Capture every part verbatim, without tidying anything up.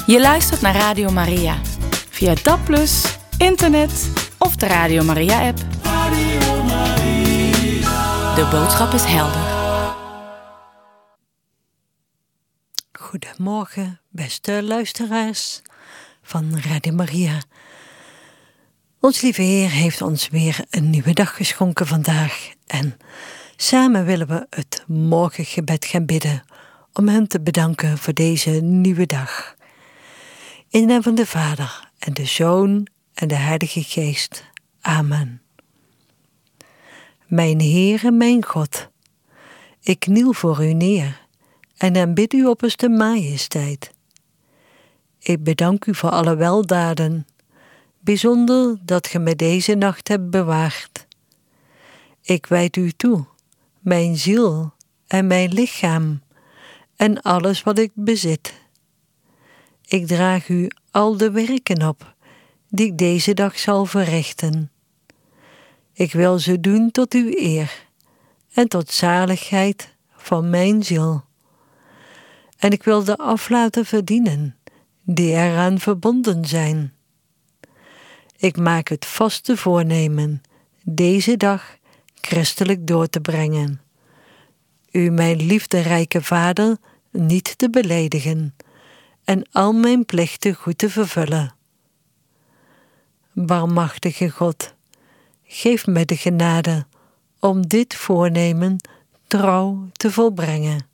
Je luistert naar Radio Maria. Via D A B plus, internet of de Radio Maria-app. Radio Maria. De boodschap is helder. Goedemorgen, beste luisteraars van Radio Maria. Ons lieve Heer heeft ons weer een nieuwe dag geschonken vandaag. En samen willen we het morgengebed gaan bidden om Hem te bedanken voor deze nieuwe dag. In de naam van de Vader en de Zoon en de Heilige Geest. Amen. Mijn Heer en mijn God, ik kniel voor U neer en aanbid U opperste majesteit. Ik bedank U voor alle weldaden, bijzonder dat Ge me deze nacht hebt bewaard. Ik wijd U toe, mijn ziel en mijn lichaam en alles wat ik bezit. Ik draag U al de werken op die ik deze dag zal verrichten. Ik wil ze doen tot Uw eer en tot zaligheid van mijn ziel. En ik wil de aflaten verdienen die eraan verbonden zijn. Ik maak het vaste voornemen deze dag christelijk door te brengen. U, mijn liefderijke Vader, niet te beledigen en al mijn plichten goed te vervullen. Barmhartige God, geef me de genade om dit voornemen trouw te volbrengen.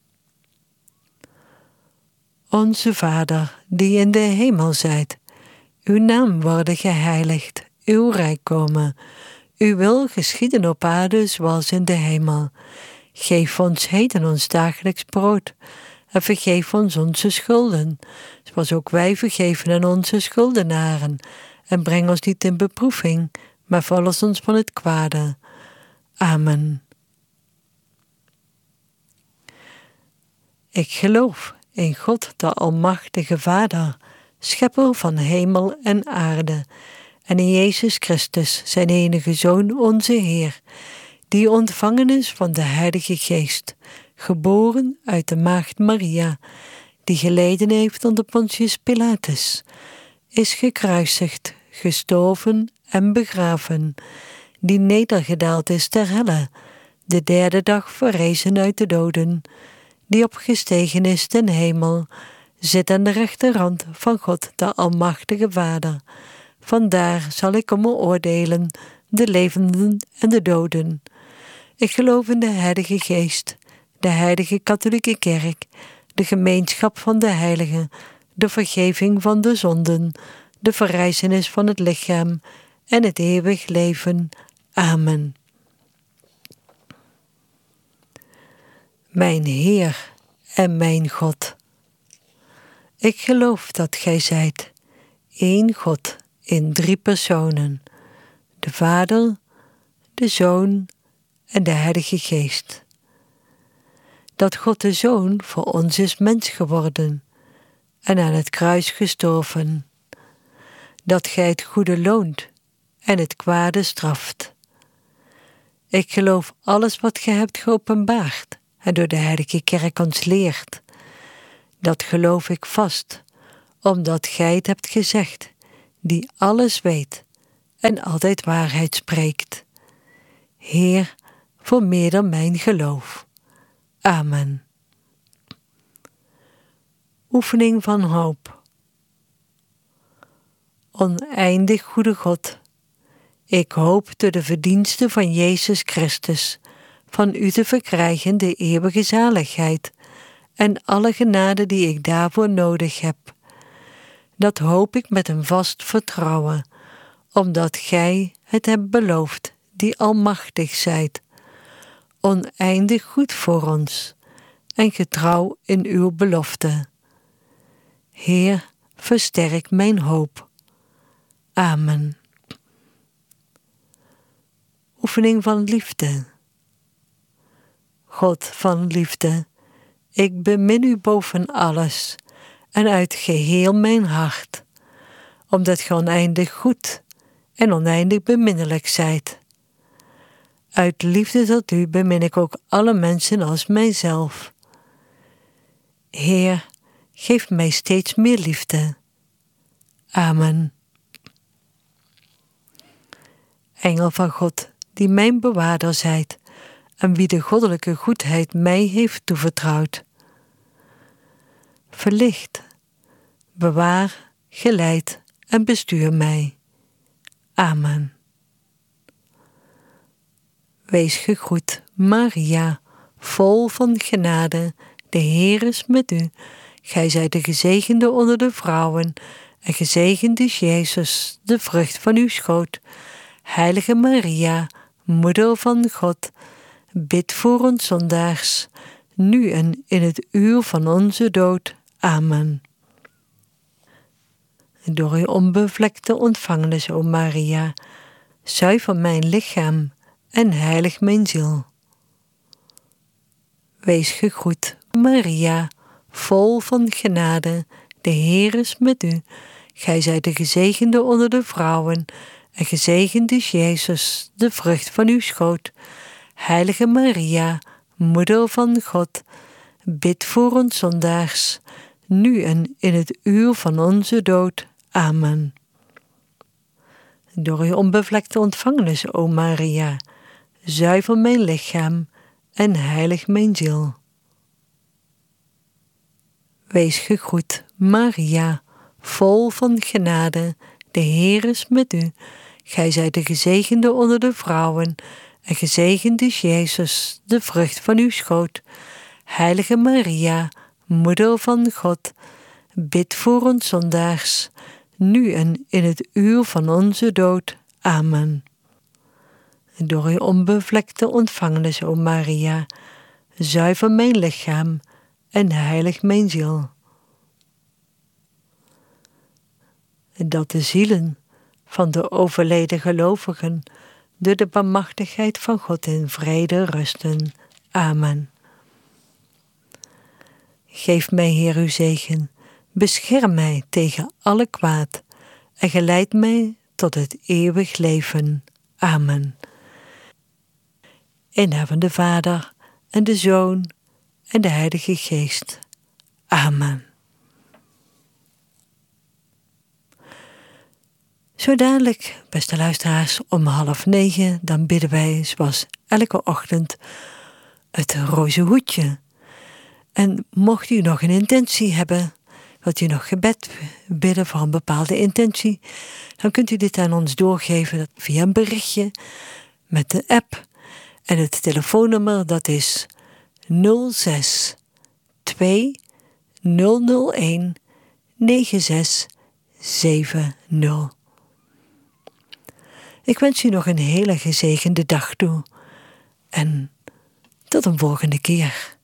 Onze Vader, die in de hemel zijt, uw naam worden geheiligd, uw rijk komen, uw wil geschieden op aarde zoals in de hemel. Geef ons heden ons dagelijks brood en vergeef ons onze schulden, zoals ook wij vergeven aan onze schuldenaren. En breng ons niet in beproeving, maar verlos ons van het kwade. Amen. Ik geloof in God, de Almachtige Vader, schepper van hemel en aarde, en in Jezus Christus, zijn enige Zoon, onze Heer, die ontvangen is van de Heilige Geest, geboren uit de maagd Maria, die geleden heeft onder Pontius Pilatus, is gekruisigd, gestorven en begraven, die nedergedaald is ter helle, de derde dag verrezen uit de doden, die opgestegen is ten hemel, zit aan de rechterhand van God, de Almachtige Vader. Vandaar zal ik komen oordelen de levenden en de doden. Ik geloof in de Heilige Geest, de Heilige Katholieke Kerk, de gemeenschap van de heiligen, de vergeving van de zonden, de verrijzenis van het lichaam en het eeuwig leven. Amen. Mijn Heer en mijn God, ik geloof dat Gij zijt, één God in drie personen, de Vader, de Zoon en de Heilige Geest. Dat God de Zoon voor ons is mens geworden en aan het kruis gestorven. Dat Gij het goede loont en het kwade straft. Ik geloof alles wat Gij hebt geopenbaard en door de Heilige Kerk ons leert. Dat geloof ik vast, omdat Gij het hebt gezegd, die alles weet en altijd waarheid spreekt. Heer, vermeerder mijn geloof. Amen. Oefening van hoop. Oneindig goede God, ik hoop door de verdiensten van Jezus Christus van U te verkrijgen de eeuwige zaligheid en alle genade die ik daarvoor nodig heb. Dat hoop ik met een vast vertrouwen, omdat Gij het hebt beloofd, die almachtig zijt, oneindig goed voor ons en getrouw in Uw belofte. Heer, versterk mijn hoop. Amen. Oefening van liefde. God van liefde, ik bemin U boven alles en uit geheel mijn hart, omdat Ge oneindig goed en oneindig beminnelijk zijt. Uit liefde tot U bemin ik ook alle mensen als mijzelf. Heer, geef mij steeds meer liefde. Amen. Engel van God, die mijn bewaarder zijt, en wie de goddelijke goedheid mij heeft toevertrouwd. Verlicht, bewaar, geleid en bestuur mij. Amen. Wees gegroet, Maria, vol van genade, de Heer is met u. Gij zijt de gezegende onder de vrouwen, en gezegend is Jezus, de vrucht van uw schoot. Heilige Maria, Moeder van God, bid voor ons zondaars, nu en in het uur van onze dood. Amen. Door uw onbevlekte ontvangenis, o Maria, zuiver mijn lichaam en heilig mijn ziel. Wees gegroet, Maria, vol van genade, de Heer is met u. Gij zijt de gezegende onder de vrouwen, en gezegend is Jezus, de vrucht van uw schoot. Heilige Maria, Moeder van God, bid voor ons zondaars, nu en in het uur van onze dood. Amen. Door uw onbevlekte ontvangenis, o Maria, zuiver mijn lichaam en heilig mijn ziel. Wees gegroet, Maria, vol van genade, de Heer is met u. Gij zijt de gezegende onder de vrouwen, en gezegend is Jezus, de vrucht van uw schoot. Heilige Maria, Moeder van God, bid voor ons zondaars, nu en in het uur van onze dood. Amen. Door uw onbevlekte ontvangenis, o Maria, zuiver mijn lichaam en heilig mijn ziel. Dat de zielen van de overleden gelovigen door de barmhartigheid van God in vrede rusten. Amen. Geef mij, Heer, uw zegen, bescherm mij tegen alle kwaad en geleid mij tot het eeuwig leven. Amen. In naam van de Vader en de Zoon en de Heilige Geest. Amen. Zo dadelijk, beste luisteraars, om half negen, dan bidden wij zoals elke ochtend het roze hoedje. En mocht u nog een intentie hebben, wilt u nog gebed bidden voor een bepaalde intentie, dan kunt u dit aan ons doorgeven via een berichtje met de app. En het telefoonnummer, dat is nul zes twee nul nul een negen zes zeven nul. Ik wens u nog een hele gezegende dag toe en tot een volgende keer.